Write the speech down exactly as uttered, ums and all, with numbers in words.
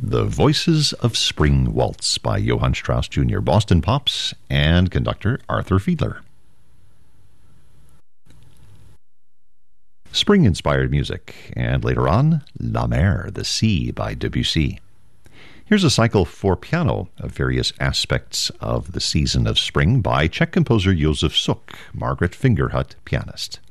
The Voices of Spring Waltz by Johann Strauss Junior, Boston Pops, and conductor Arthur Fiedler. Spring-inspired music, and later on, La Mer, the Sea by Debussy. Here's a cycle for piano of various aspects of the season of spring by Czech composer Josef Suk, Margaret Fingerhut, pianist.